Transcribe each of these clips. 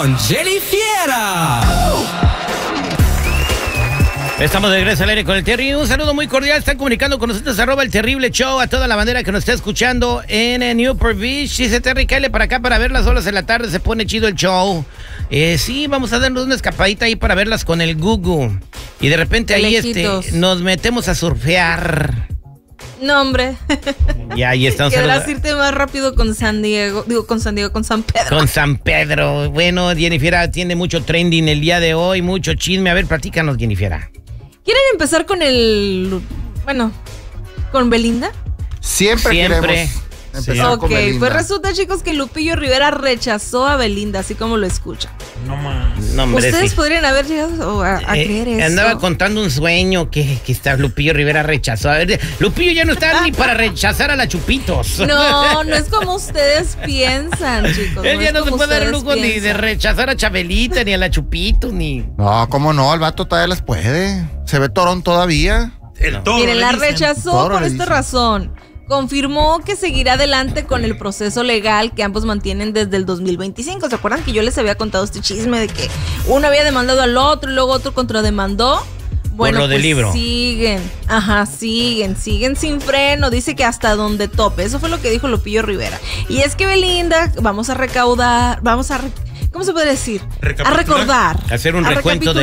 con Jenny Fiera. Estamos de regreso al aire con el Terry. Un saludo muy cordial. Están comunicando con nosotros @el terrible show a toda la bandera que nos está escuchando en Newport Beach. Dice Terry, cáele para acá para ver las olas en la tarde. Se pone chido el show. Sí, vamos a darnos una escapadita ahí para verlas con el Gugu. Y de repente ahí nos metemos a surfear. No, hombre. Y ahí estamos. Querrás irte más rápido con San Pedro. Con San Pedro. Bueno, Jennifer tiene mucho trending el día de hoy, mucho chisme. A ver, platícanos, Jennifer. ¿Quieren empezar con con Belinda? Siempre. Queremos empezar con Belinda. Pues resulta, chicos, que Lupillo Rivera rechazó a Belinda, así como lo escucha. No más. No, hombre, ustedes podrían haber llegado a creer eso. Andaba contando un sueño que Lupillo Rivera rechazó. A ver, Lupillo ya no está ni para rechazar a la Chupitos. No es como ustedes piensan, chicos. Él ya no se puede dar el lujo ni de rechazar a Chabelita, ni a la Chupitos, ni... No, ¿cómo no? El vato todavía las puede. Se ve torón todavía. Miren, la rechazó por esta razón. Confirmó que seguirá adelante con el proceso legal que ambos mantienen desde el 2025. ¿Se acuerdan que yo les había contado este chisme de que uno había demandado al otro y luego otro contrademandó? Bueno, por lo del libro. Siguen sin freno. Dice que hasta donde tope. Eso fue lo que dijo Lupillo Rivera. Y es que Belinda, vamos a recaudar, ¿cómo se puede decir? A recordar. Hacer un recuento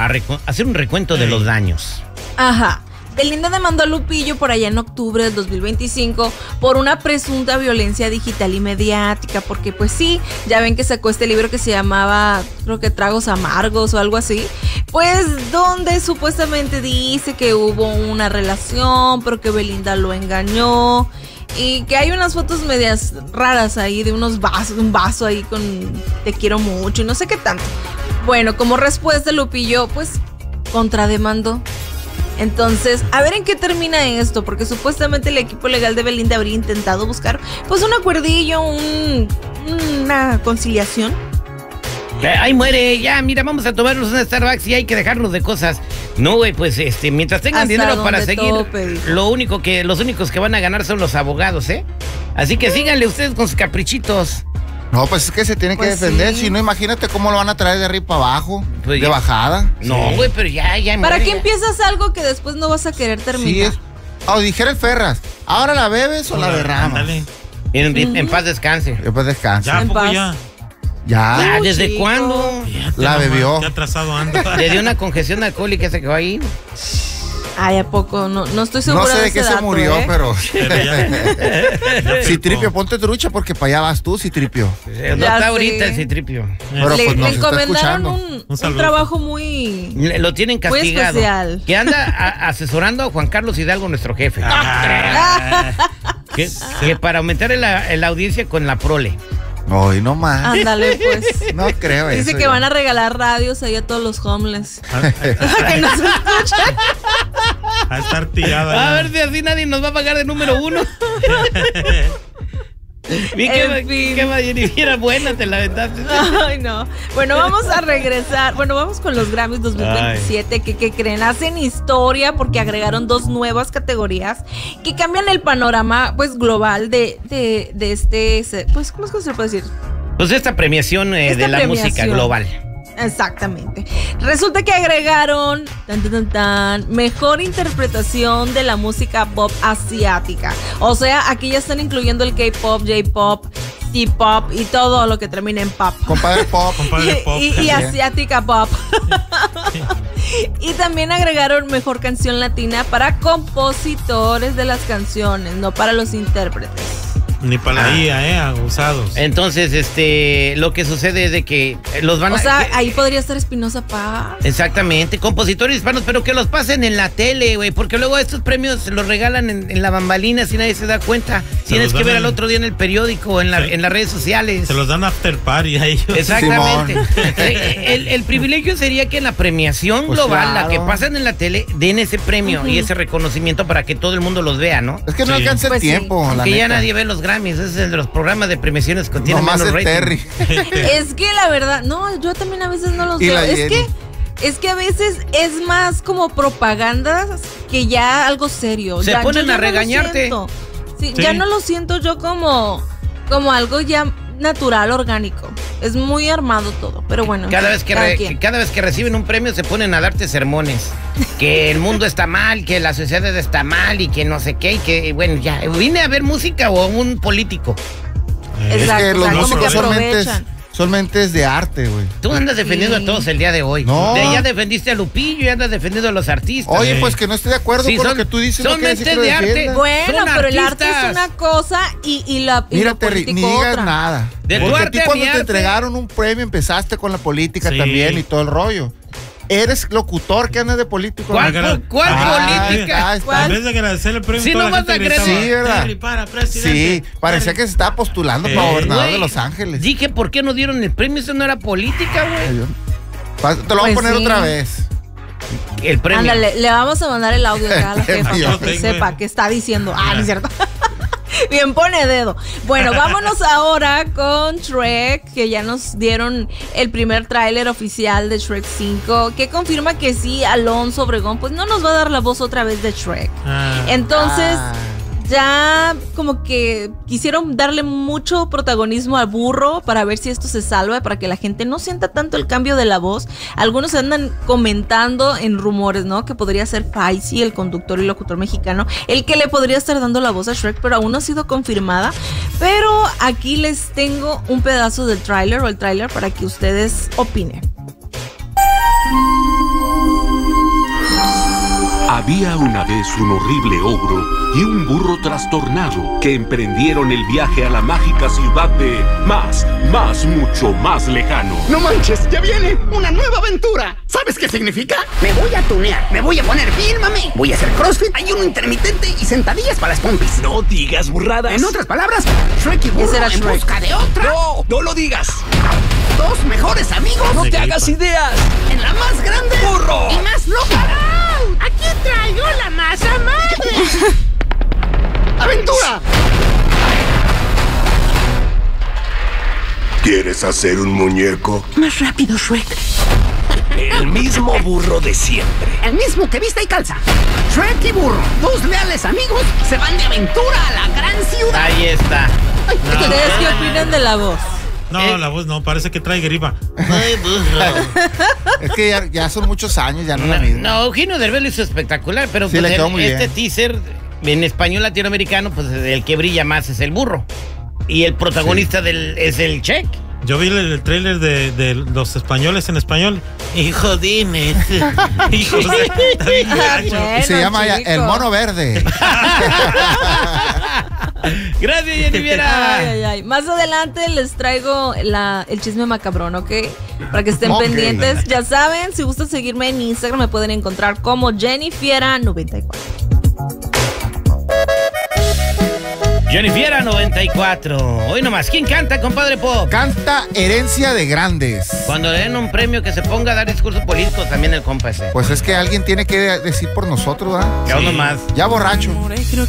de los daños. Ajá. Belinda demandó a Lupillo por allá en octubre del 2025 por una presunta violencia digital y mediática, porque pues sí, ya ven que sacó este libro que se llamaba, creo que Tragos Amargos o algo así, pues donde supuestamente dice que hubo una relación, pero que Belinda lo engañó y que hay unas fotos medias raras ahí de un vaso ahí con te quiero mucho y no sé qué tanto. Bueno, como respuesta Lupillo pues contrademandó. Entonces, a ver en qué termina esto, porque supuestamente el equipo legal de Belinda habría intentado buscar pues un acuerdillo, una conciliación. Ahí muere, ya, mira, vamos a tomarnos una Starbucks y hay que dejarnos de cosas. No, güey, pues mientras tengan dinero para seguir, los únicos que van a ganar son los abogados, ¿eh? Así que síganle ustedes con sus caprichitos. No, pues es que se tiene que defender. Sí. Si no, imagínate cómo lo van a traer de arriba para abajo, pues de bajada. No, güey, pero ya. ¿Para qué empiezas algo que después no vas a querer terminar? Sí, dijera el Ferras, ¿ahora la bebes o la derramas? En paz descanse. En paz descanse. Ya, poco ya. Ya. ¿Desde cuándo? La bebió. Qué atrasado anda. Le dio una congestión alcohólica y se quedó ahí. Ay, ¿a poco? No estoy segura. No sé de qué dato, se murió, pero ya Citripio, ponte trucha porque para allá vas tú, Citripio. No está ahorita el Citripio. Pero le pues nos encomendaron un trabajo muy... Lo tienen castigado. Muy especial. Que anda asesorando a Juan Carlos Hidalgo, nuestro jefe. Que para aumentar la audiencia con la prole. Hoy no más. Ándale, pues. No creo eso. Dice que van a regalar radios ahí a todos los homeless. Que no se escuchan. A estar tirada. A ver si así nadie nos va a pagar de número 1. Qué Jennifer buena te la aventaste. Ay, no. Bueno, vamos a regresar. Bueno, vamos con los Grammys 2027. ¿Qué creen? Hacen historia porque agregaron 2 nuevas categorías que cambian el panorama pues global de este, pues, ¿cómo es que se puede decir? Pues esta premiación de la música global. Exactamente. Resulta que agregaron mejor interpretación de la música pop asiática. O sea, aquí ya están incluyendo el K-pop, J-pop, T-pop y todo lo que termina en pop. Compadre pop. Y asiática pop. Y también agregaron mejor canción latina para compositores de las canciones, no para los intérpretes. Ni para la IA, abusados. Entonces, lo que sucede es de que los van a... O sea, ahí podría estar Espinosa Paz. Exactamente, compositores hispanos, pero que los pasen en la tele, güey, porque luego estos premios los regalan en la bambalina si nadie se da cuenta. Tienes que ver al otro día en el periódico, en las redes sociales. Se los dan after party a ellos. Exactamente. El privilegio sería que en la premiación pues global, claro, la que pasan en la tele, den ese premio y ese reconocimiento para que todo el mundo los vea, ¿no? Es que no alcanza el tiempo. Aunque ya nadie ve los Grammys, ese es el de los programas de premiaciones que tienen menos rating. Terry. Es que la verdad, no, yo también a veces no los veo. Es que a veces es más como propaganda que ya algo serio. Se ponen a regañarte. Sí, ya no lo siento yo como algo ya natural, orgánico. Es muy armado todo, pero bueno. Cada vez que reciben un premio se ponen a darte sermones. Que el mundo está mal, que la sociedad está mal y que no sé qué. Y que, bueno, ya. ¿Vine a ver música o un político? Exacto, es que los como que músicos aprovechan. son mentes de arte, güey. Tú andas defendiendo a todos el día de hoy. No. Ya defendiste a Lupillo y andas defendiendo a los artistas. Oye, pues que no estoy de acuerdo con lo que tú dices. Son mentes de arte. Bueno, Son pero el artistas. arte es una cosa y la Mira, lo Terry, político ni digas otra. nada. De tu Porque a arte ti a cuando mi te arte. entregaron un premio empezaste con la política Sí. también y todo el rollo. Eres locutor que andas de político. ¿Cuál Ah, política? ahí está. En vez de agradecerle el premio, Sí, toda no la vas a gente gritaba, Sí, ¿verdad? Terry, para, presidente. Sí, parecía que se estaba postulando para gobernador de Los Ángeles. Dije, ¿por qué no dieron el premio? Eso no era política, güey. Te lo voy a Pues poner sí. otra vez. El premio. Ándale, le vamos a mandar el audio acá a la jefa Yo para que tengo, sepa que está diciendo. Ah, no es cierto. Bien, pone dedo. Bueno, vámonos ahora con Shrek, que ya nos dieron el primer tráiler oficial de Shrek 5, que confirma que sí, Alonso Obregón, pues no nos va a dar la voz otra vez de Shrek. Entonces, ya como que quisieron darle mucho protagonismo al burro para ver si esto se salva, para que la gente no sienta tanto el cambio de la voz. Algunos andan comentando en rumores, ¿no? Que podría ser Faisy, el conductor y locutor mexicano, el que le podría estar dando la voz a Shrek, pero aún no ha sido confirmada. Pero aquí les tengo un pedazo del tráiler o el tráiler para que ustedes opinen. Había una vez un horrible ogro y un burro trastornado que emprendieron el viaje a la mágica ciudad de mucho más lejano. ¡No manches! ¡Ya viene! ¡Una nueva aventura! ¿Sabes qué significa? Me voy a tunear, me voy a poner bien mamey. Voy a hacer crossfit, ayuno intermitente y sentadillas para las pompis. No digas burradas. En otras palabras, Shrek y burro Ese era en Shrek. busca de otra. No lo digas. Dos mejores amigos. No te hagas ideas. En la más grande ¡Burro! y más loca. ¡Aquí traigo la masa madre! ¡Aventura! ¿Quieres hacer un muñeco? Más rápido, Shrek. El mismo burro de siempre. El mismo que vista y calza. Shrek y burro, dos leales amigos, se van de aventura a la gran ciudad. Ahí está. ¿Ustedes qué opinan de la voz? No, la voz no, parece que trae gripa. Ay, burro. Es que ya son muchos años, ya no la misma. No, Eugenio Derbez lo hizo espectacular, pero Sí, pues le quedó muy este bien. teaser en español latinoamericano, pues el que brilla más es el burro. Y el protagonista es el Shrek. Yo vi el tráiler de los españoles en español. Hijo, dime. Hijo, está bien gacho. Y se llama ya chico. El Mono Verde. Gracias, Jennifiera. Ay. Más adelante les traigo el chisme macabrón, ¿ok? Para que estén Ok. pendientes. Ya saben, si gustan seguirme en Instagram, me pueden encontrar como Jennifiera94. Jennifiera 94. Hoy nomás, ¿quién canta, compadre Pop? Canta Herencia de Grandes. Cuando le den un premio que se ponga a dar discurso político, también el compa ese. Pues es que alguien tiene que decir por nosotros, ¿verdad? Ya uno más. Ya borracho. Creo